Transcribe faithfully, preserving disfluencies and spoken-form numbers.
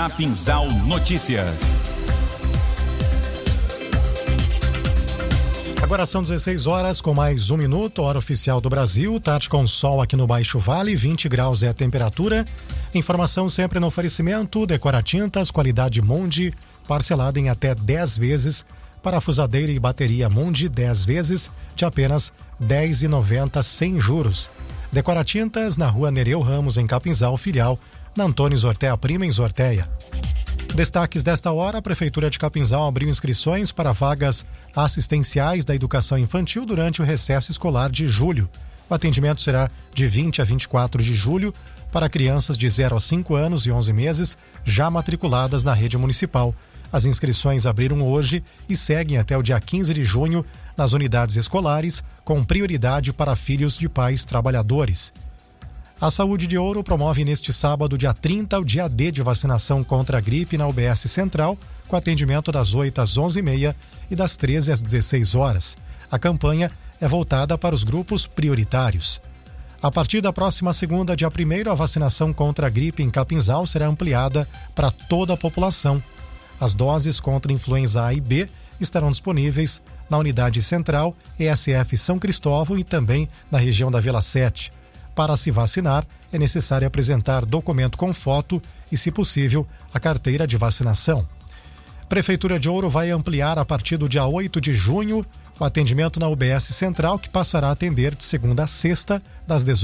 Capinzal Notícias. Agora são dezesseis horas com mais um minuto, hora oficial do Brasil, tarde com sol aqui no Baixo Vale, vinte graus é a temperatura. Informação sempre no oferecimento, Decora Tintas, qualidade Mondi, parcelada em até dez vezes, parafusadeira e bateria Mondi dez vezes, de apenas dez reais e noventa centavos sem juros. Decora Tintas, na rua Nereu Ramos, em Capinzal, filial, na Antônio Zortea Prima, em Zorteia. Destaques desta hora: a Prefeitura de Capinzal abriu inscrições para vagas assistenciais da educação infantil durante o recesso escolar de julho. O atendimento será de vinte a vinte e quatro de julho para crianças de zero a cinco anos e onze meses já matriculadas na rede municipal. As inscrições abriram hoje e seguem até o dia quinze de junho nas unidades escolares, com prioridade para filhos de pais trabalhadores. A Saúde de Ouro promove neste sábado, dia trinta, o dia D de vacinação contra a gripe na U B S Central, com atendimento das oito às onze e meia e das treze às dezesseis horas. A campanha é voltada para os grupos prioritários. A partir da próxima segunda, dia primeiro, a vacinação contra a gripe em Capinzal será ampliada para toda a população. As doses contra influenza A e B estarão disponíveis na Unidade Central, E S F São Cristóvão e também na região da Vila sete. Para se vacinar, é necessário apresentar documento com foto e, se possível, a carteira de vacinação. Prefeitura de Ouro vai ampliar a partir do dia oito de junho o atendimento na U B S Central, que passará a atender de segunda a sexta, das dezoito